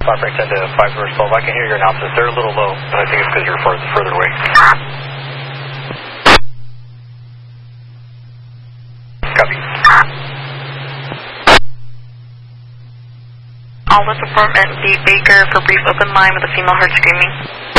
Frank 10 to 5 Verse 12. I can hear your announcements. They're a little low, but I think it's because you're further away. Copy. All this apartment, D. Baker for brief open line with a female heart screaming.